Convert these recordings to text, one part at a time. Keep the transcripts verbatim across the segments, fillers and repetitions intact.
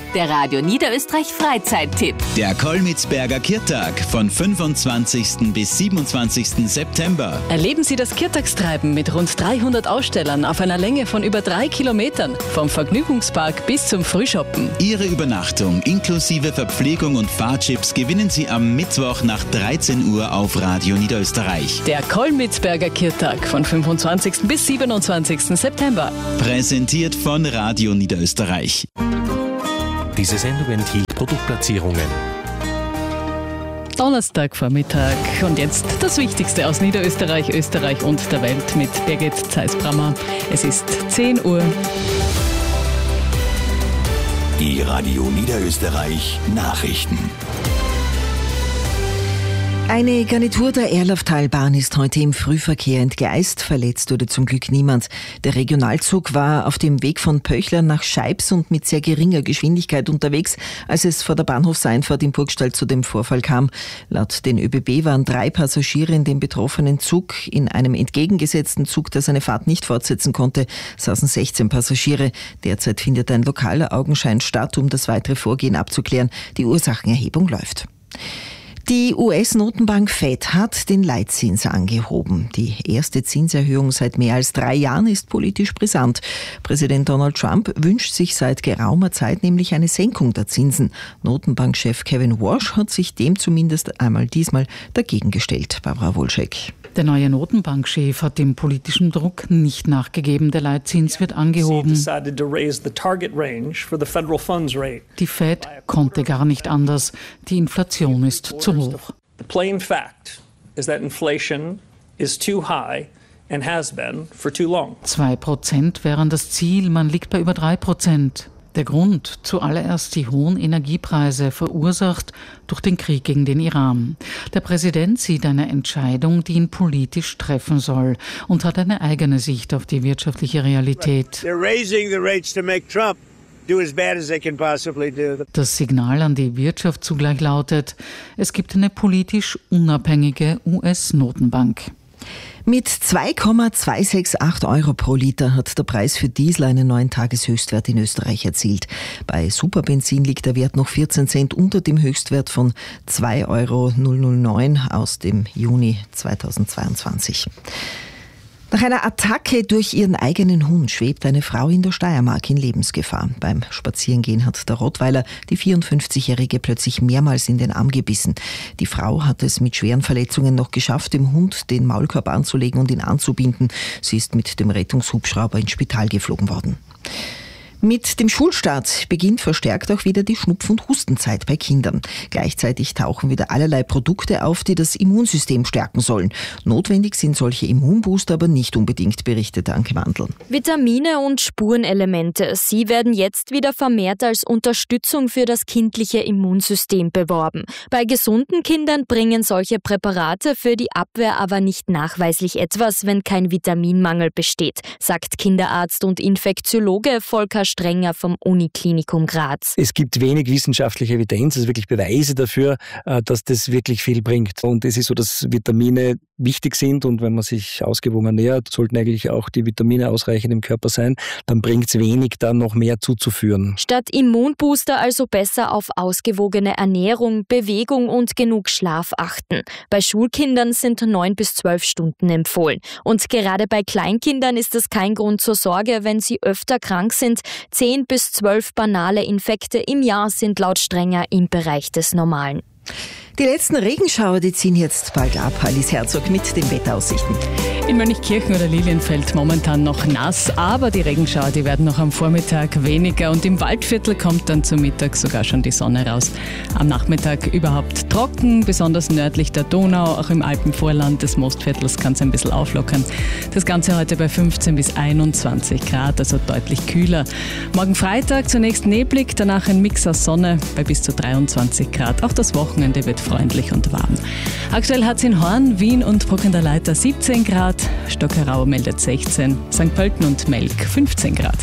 der Radio Niederösterreich Freizeittipp. Der Kollmitzberger Kirtag von fünfundzwanzigsten bis siebenundzwanzigsten September. Erleben Sie das Kirtagstreiben mit rund dreihundert Ausstellern auf einer Länge von über drei Kilometern. Vom Vergnügungspark bis zum Frühshoppen. Ihre Übernachtung inklusive Verpflegung und Fahrchips gewinnen Sie am Mittwoch nach dreizehn Uhr auf Radio Niederösterreich. Der Kollmitzberger Kirtag von fünfundzwanzigsten bis siebenundzwanzigsten September. Präsentiert von Radio Niederösterreich. Diese Sendung enthielt Produktplatzierungen. Donnerstagvormittag und jetzt das Wichtigste aus Niederösterreich, Österreich und der Welt mit Birgit Zeiss-Brammer. Es ist zehn Uhr. Die Radio Niederösterreich Nachrichten. Eine Garnitur der Erlafftalbahn ist heute im Frühverkehr entgleist. Verletzt wurde zum Glück niemand. Der Regionalzug war auf dem Weg von Pöchlern nach Scheibs und mit sehr geringer Geschwindigkeit unterwegs, als es vor der Bahnhofseinfahrt im Burgstall zu dem Vorfall kam. Laut den ÖBB waren drei Passagiere in dem betroffenen Zug. In einem entgegengesetzten Zug, der seine Fahrt nicht fortsetzen konnte, saßen sechzehn Passagiere. Derzeit findet ein lokaler Augenschein statt, um das weitere Vorgehen abzuklären. Die Ursachenerhebung läuft. Die U S-Notenbank Fed hat den Leitzins angehoben. Die erste Zinserhöhung seit mehr als drei Jahren ist politisch brisant. Präsident Donald Trump wünscht sich seit geraumer Zeit nämlich eine Senkung der Zinsen. Notenbankchef Kevin Warsh hat sich dem zumindest einmal diesmal dagegen gestellt. Barbara Wolschek. Der neue Notenbankchef hat dem politischen Druck nicht nachgegeben. Der Leitzins wird angehoben. Die Fed konnte gar nicht anders. Die Inflation ist zu hoch. The plain fact is that inflation is too high and has been for too long. Zwei Prozent wären das Ziel. Man liegt bei über drei Prozent. Der Grund, zuallererst die hohen Energiepreise, verursacht durch den Krieg gegen den Iran. Der Präsident sieht eine Entscheidung, die ihn politisch treffen soll und hat eine eigene Sicht auf die wirtschaftliche Realität. Das Signal an die Wirtschaft zugleich lautet, es gibt eine politisch unabhängige U S-Notenbank. Mit zwei Komma zweihundertachtundsechzig Euro pro Liter hat der Preis für Diesel einen neuen Tageshöchstwert in Österreich erzielt. Bei Superbenzin liegt der Wert noch vierzehn Cent unter dem Höchstwert von zwei Euro null neun aus dem Juni zweitausendzweiundzwanzig. Nach einer Attacke durch ihren eigenen Hund schwebt eine Frau in der Steiermark in Lebensgefahr. Beim Spazierengehen hat der Rottweiler die vierundfünfzigjährige plötzlich mehrmals in den Arm gebissen. Die Frau hat es mit schweren Verletzungen noch geschafft, dem Hund den Maulkorb anzulegen und ihn anzubinden. Sie ist mit dem Rettungshubschrauber ins Spital geflogen worden. Mit dem Schulstart beginnt verstärkt auch wieder die Schnupf- und Hustenzeit bei Kindern. Gleichzeitig tauchen wieder allerlei Produkte auf, die das Immunsystem stärken sollen. Notwendig sind solche Immunbooster aber nicht unbedingt, berichtet Anke Mandl. Vitamine und Spurenelemente, sie werden jetzt wieder vermehrt als Unterstützung für das kindliche Immunsystem beworben. Bei gesunden Kindern bringen solche Präparate für die Abwehr aber nicht nachweislich etwas, wenn kein Vitaminmangel besteht, sagt Kinderarzt und Infektiologe Volker Strenger vom Uniklinikum Graz. Es gibt wenig wissenschaftliche Evidenz, also wirklich Beweise dafür, dass das wirklich viel bringt. Und es ist so, dass Vitamine wichtig sind und wenn man sich ausgewogen ernährt, sollten eigentlich auch die Vitamine ausreichend im Körper sein, dann bringt es wenig, dann noch mehr zuzuführen. Statt Immunbooster also besser auf ausgewogene Ernährung, Bewegung und genug Schlaf achten. Bei Schulkindern sind neun bis zwölf Stunden empfohlen. Und gerade bei Kleinkindern ist es kein Grund zur Sorge, wenn sie öfter krank sind. zehn bis zwölf banale Infekte im Jahr sind laut Strenger im Bereich des Normalen. Die letzten Regenschauer, die ziehen jetzt bald ab. Alice Herzog mit den Wetteraussichten. In Mönchkirchen oder Lilienfeld momentan noch nass, aber die Regenschauer, die werden noch am Vormittag weniger und im Waldviertel kommt dann zum Mittag sogar schon die Sonne raus. Am Nachmittag überhaupt trocken, besonders nördlich der Donau, auch im Alpenvorland des Mostviertels kann es ein bisschen auflockern. Das Ganze heute bei fünfzehn bis einundzwanzig Grad, also deutlich kühler. Morgen Freitag zunächst neblig, danach ein Mix aus Sonne bei bis zu dreiundzwanzig Grad. Auch das Wochenende wird freundlich und warm. Aktuell hat es in Horn, Wien und Bruck an der Leiter siebzehn Grad, Stockerau meldet sechzehn, Sankt Pölten und Melk fünfzehn Grad.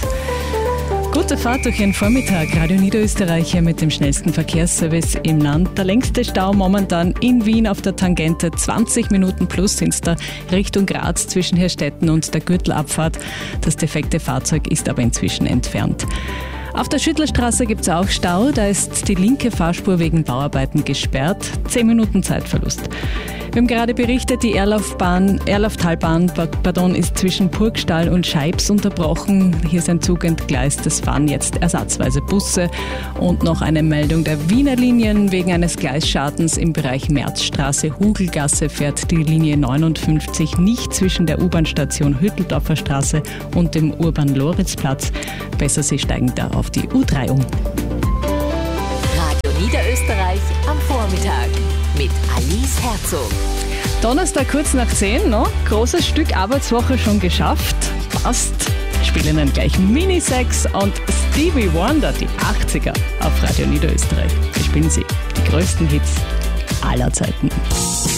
Gute Fahrt durch Ihren Vormittag. Radio Niederösterreich mit dem schnellsten Verkehrsservice im Land. Der längste Stau momentan in Wien auf der Tangente. zwanzig Minuten plus sind es da Richtung Graz zwischen Herstetten und der Gürtelabfahrt. Das defekte Fahrzeug ist aber inzwischen entfernt. Auf der Schüttlerstraße gibt es auch Stau. Da ist die linke Fahrspur wegen Bauarbeiten gesperrt. Zehn Minuten Zeitverlust. Wir haben gerade berichtet, die Erlaufbahn, Erlauftalbahn pardon, ist zwischen Purgstall und Scheibs unterbrochen. Hier ist ein Zug entgleist. Es fahren jetzt ersatzweise Busse. Und noch eine Meldung der Wiener Linien. Wegen eines Gleisschadens im Bereich Märzstraße-Hugelgasse fährt die Linie neunundfünfzig nicht zwischen der U-Bahn-Station Hütteldorfer Straße und dem Urban-Loritz-Platz. Besser, Sie steigen da auf die U drei um. Radio Niederösterreich am Vormittag mit Alice Herzog. Donnerstag kurz nach zehn, noch großes Stück Arbeitswoche schon geschafft. Passt. Wir spielen dann gleich Minisex und Stevie Wonder, die achtziger auf Radio Niederösterreich. Wir spielen sie, die größten Hits aller Zeiten.